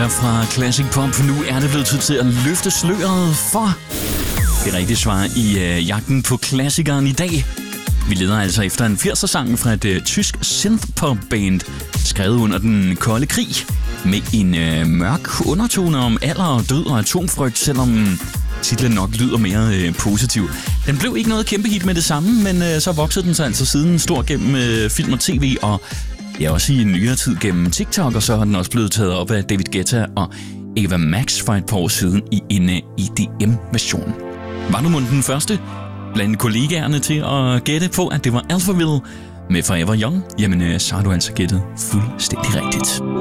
Guetta fra Classic Pop. Nu er det blevet tid til at løfte sløret for det rigtige svar i jagten på klassikeren i dag. Vi leder altså efter en 80'er-sang fra et tysk synthpop-band, skrevet under den kolde krig, med en mørk undertone om alder og død og atomfrygt, selvom titlen nok lyder mere positiv. Den blev ikke noget kæmpe hit med det samme, men så voksede den sig altså siden stor gennem film og tv, og også i nyere tid gennem TikTok, og så har den også blevet taget op af David Guetta og Ava Max for et par år siden i en EDM-version. Var du mon den første blandt kollegaerne til at gætte på, at det var Alphaville med Forever Young? Jamen, så har du altså gættet fuldstændig rigtigt.